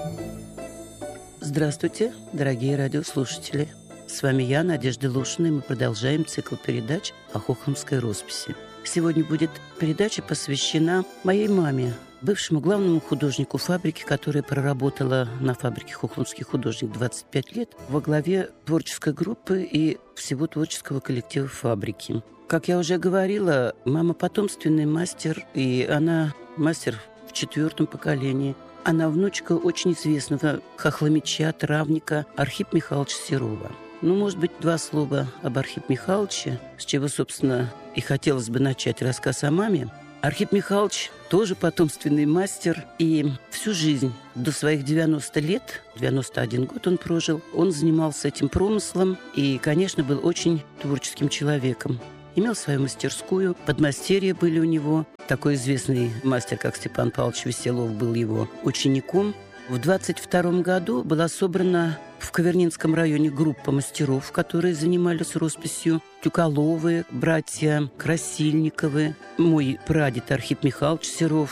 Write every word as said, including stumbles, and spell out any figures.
Здравствуйте, дорогие радиослушатели. С вами я, Надежда Лушина, и мы продолжаем цикл передач о хохломской росписи. Сегодня будет передача посвящена моей маме, бывшему главному художнику фабрики, которая проработала на фабрике «Хохломский художник» двадцать пять лет во главе творческой группы и всего творческого коллектива фабрики. Как я уже говорила, мама потомственный мастер, и она мастер в четвертом поколении. Она внучка очень известного хохломича, травника Архипа Михайловича Серова. Ну, может быть, два слова об Архипе Михайловиче, с чего, собственно, и хотелось бы начать рассказ о маме. Архип Михайлович тоже потомственный мастер, и всю жизнь до своих девяноста лет, девяносто один год он прожил, он занимался этим промыслом и, конечно, был очень творческим человеком. Имел свою мастерскую, подмастерья были у него. Такой известный мастер, как Степан Павлович Веселов, был его учеником. В двадцать втором году была собрана в Кавернинском районе группа мастеров, которые занимались росписью. Тюкаловы, братья Красильниковы, мой прадед Архип Михайлович Серов,